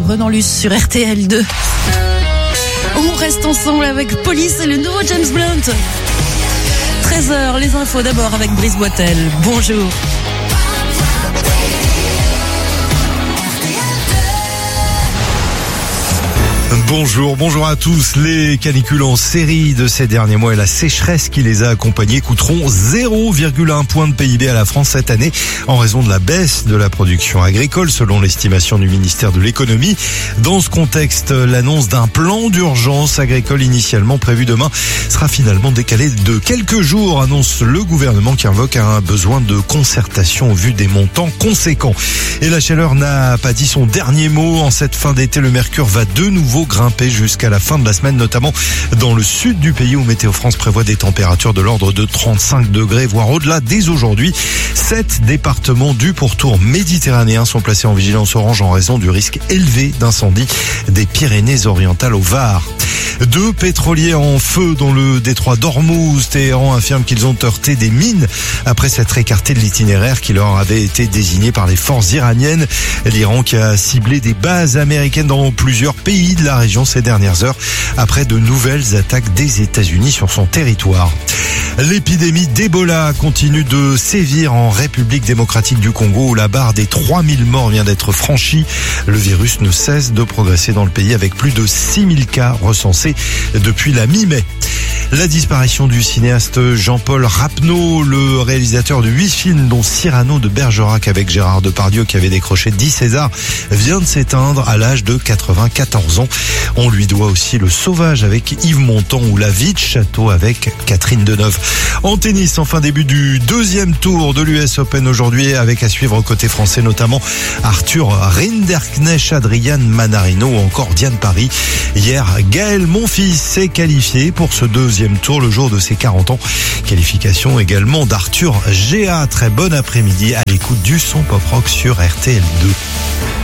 Renan Luce sur RTL2. On reste ensemble avec Police et le nouveau James Blunt. 13h, les infos d'abord avec Brice Boitel. Bonjour. Bonjour à tous. Les canicules en série de ces derniers mois et la sécheresse qui les a accompagnés coûteront 0,1 point de PIB à la France cette année en raison de la baisse de la production agricole selon l'estimation du ministère de l'économie. Dans ce contexte, l'annonce d'un plan d'urgence agricole initialement prévu demain sera finalement décalée de quelques jours, annonce le gouvernement qui invoque un besoin de concertation au vu des montants conséquents. Et la chaleur n'a pas dit son dernier mot. En cette fin d'été, le mercure va de nouveau grimper jusqu'à la fin de la semaine, notamment dans le sud du pays où Météo France prévoit des températures de l'ordre de 35 degrés, voire au-delà dès aujourd'hui. 7 départements du pourtour méditerranéen sont placés en vigilance orange en raison du risque élevé d'incendie des Pyrénées-Orientales au Var. 2 pétroliers en feu dans le détroit d'Ormuz. Téhéran affirme qu'ils ont heurté des mines après s'être écarté de l'itinéraire qui leur avait été désigné par les forces iraniennes. L'Iran qui a ciblé des bases américaines dans plusieurs pays de la région ces dernières heures après de nouvelles attaques des États-Unis sur son territoire. L'épidémie d'Ebola continue de sévir en République démocratique du Congo où la barre des 3000 morts vient d'être franchie. Le virus ne cesse de progresser dans le pays avec plus de 6000 cas recensés depuis la mi-mai. La disparition du cinéaste Jean-Paul Rapneau, le réalisateur de 8 films dont Cyrano de Bergerac avec Gérard Depardieu qui avait décroché 10 Césars, vient de s'éteindre à l'âge de 94 ans. On lui doit aussi Le Sauvage avec Yves Montand ou La vie de château avec Catherine Deneuve. En tennis, enfin début du deuxième tour de l'US Open aujourd'hui avec à suivre côté français notamment Arthur Rinderknecht, Adrian Manarino ou encore Diane Paris. Hier, Gaël Monfils s'est qualifié pour ce deuxième tour le jour de ses 40 ans. Qualification également d'Arthur Géa. Très bon après-midi à l'écoute du son pop rock sur RTL2.